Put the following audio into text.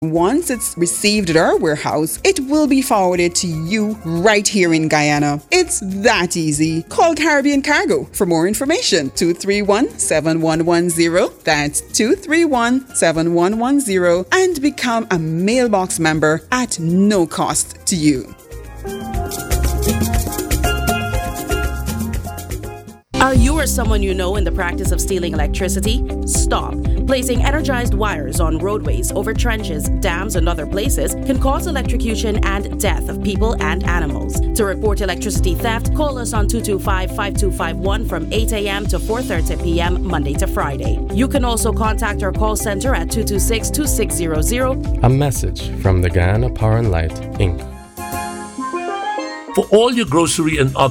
Once it's received at our warehouse, it will be forwarded to you right here in Guyana. It's that easy. Call Caribbean Cargo for more information. 231-7110. That's 231-7110. And become a mailbox member at no cost to you. Are you or someone you know in the practice of stealing electricity? Stop. Placing energized wires on roadways, over trenches, dams, and other places can cause electrocution and death of people and animals. To report electricity theft, call us on 225-5251 from 8 a.m. to 4:30 p.m. Monday to Friday. You can also contact our call center at 226-2600. A message from the Guyana Power and Light, Inc. For all your grocery and other